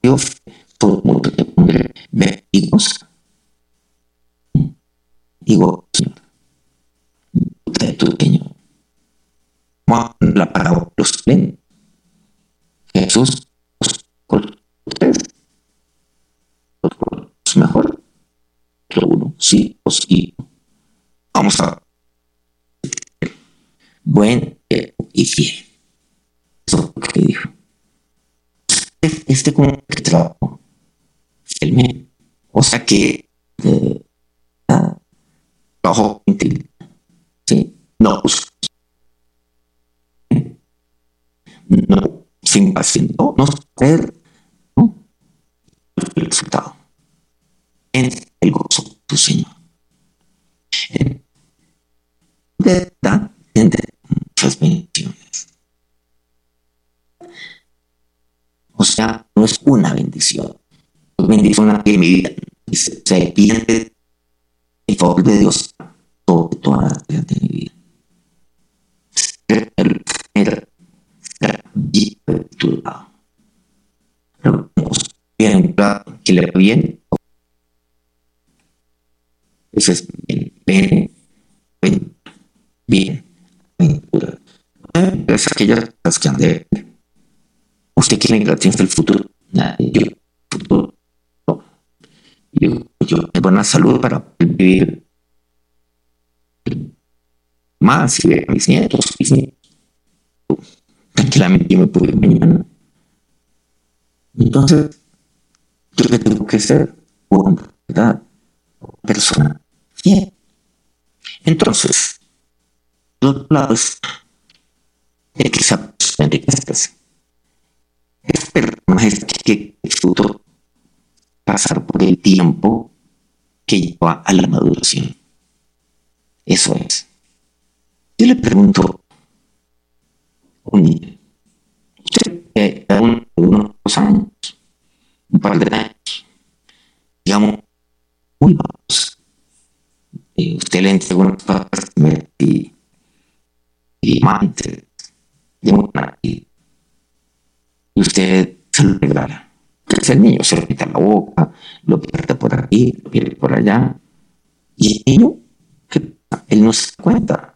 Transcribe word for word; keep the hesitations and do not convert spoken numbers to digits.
Yo todo el mundo te pondré vestidos. Digo, Señor, de tu Señor. Como la parábola de los talentos. Jesús, con ustedes, los mejor, lo uno, sí o sí. Vamos a ver, buen eh, y fiel. Eso es lo que dijo. Este, este como que trabajo fielmente. O sea que eh, ah, trabajo integral. ¿Sí? No, pues, no, sin paciente, no, no ser, ¿no? El resultado. En el gozo de tu Señor. En verdad, en muchas bendiciones. O sea, no es una bendición. Es bendición que mi vida se, se pierde el favor de Dios todo, toda la vida de mi vida. Ser, ser, ser titulado. Pero bien, que le va bien. Ese es bien, bien, bien, bien, aventura. Es aquellas cosas que han de. Usted quiere que tiene el futuro. Yo, futuro. Yo, yo, buena salud para vivir más y ver a mis nietos, mis nietos. Tranquilamente yo me puedo ir mañana. Entonces, yo que tengo que ser una ¿verdad? persona fiel. Entonces, los otro lado es el que se enriquezca. Es personajes que disfruto pasar por el tiempo que lleva a la maduración. Eso es. Yo le pregunto a un niño, usted eh, a un, unos años, un par de años, digamos, muy bajos, y usted le entrega unas papas y, y diamantes, y, y usted se lo regala. Entonces el niño se lo quita la boca, lo pierde por aquí, lo pierde por allá, y el niño, que él no se da cuenta.